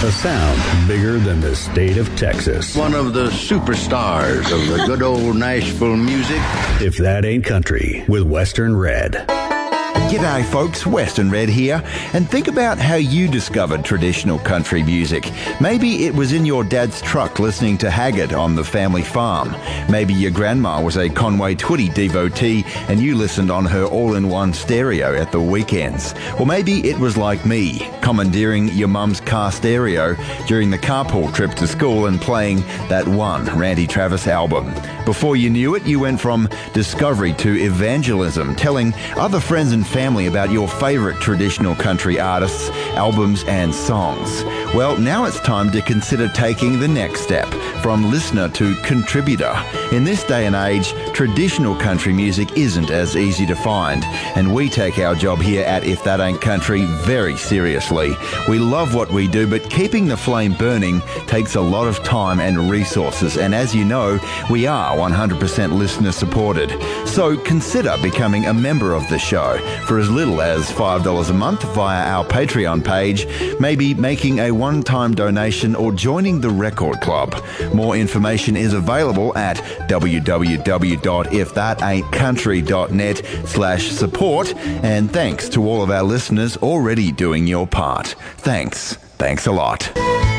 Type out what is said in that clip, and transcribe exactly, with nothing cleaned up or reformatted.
A sound bigger than the state of Texas. One of the superstars of the good old Nashville music. If That Ain't Country with Western Red. G'day folks, Western Red here, and think about how you discovered traditional country music. Maybe it was in your dad's truck listening to Haggard on the family farm. Maybe your grandma was a Conway Twitty devotee and you listened on her all-in-one stereo at the weekends. Or maybe it was like me, commandeering your mum's car stereo during the carpool trip to school and playing that one Randy Travis album. Before you knew it, you went from discovery to evangelism, telling other friends and family about your favorite traditional country artists, albums and songs. Well, now it's time to consider taking the next step, from listener to contributor. In this day and age, traditional country music isn't as easy to find, and we take our job here at If That Ain't Country very seriously. We love what we do, but keeping the flame burning takes a lot of time and resources, and as you know, we are one hundred percent listener supported. So consider becoming a member of the show for as little as five dollars a month via our Patreon page, maybe making a one-time donation or joining the Record Club. More information is available at w w w dot if that ain't country dot net slash support, and thanks to all of our listeners already doing your part. Thanks. Thanks a lot.